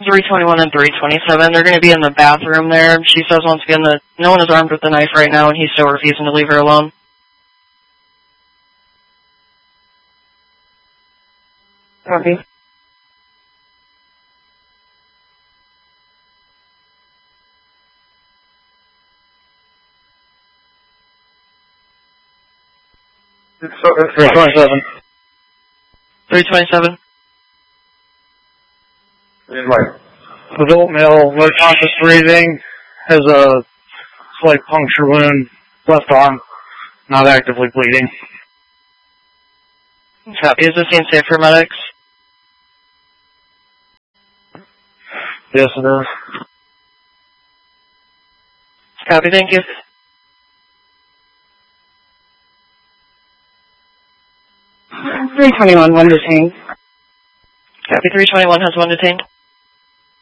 321 and 327. They're going to be in the bathroom there. She says once again that no one is armed with the knife right now, and he's still refusing to leave her alone. Copy. It's 327. 327. Right. Adult male, no conscious breathing, has a slight puncture wound, left arm, not actively bleeding. Copy. Is this scene safe for medics? Yes, it is. Copy, thank you. $321, one detained. Copy, 321 has one detained.